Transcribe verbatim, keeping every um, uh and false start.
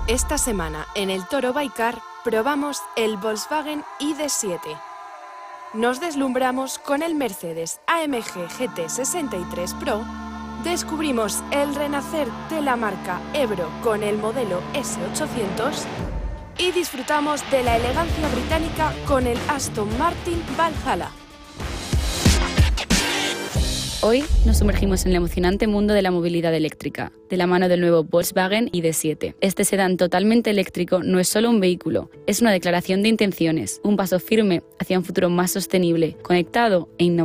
Esta semana en el Toro Baicar probamos el Volkswagen I D siete. Nos deslumbramos con el Mercedes A M G G T sesenta y tres Pro, descubrimos el renacer de la marca Ebro con el modelo S ochocientos y disfrutamos de la elegancia británica con el Aston Martin Valhalla. Hoy nos sumergimos en el emocionante mundo de la movilidad eléctrica, de la mano del nuevo Volkswagen I D siete. Este sedán totalmente eléctrico no es solo un vehículo, es una declaración de intenciones, un paso firme hacia un futuro más sostenible, conectado e innovador.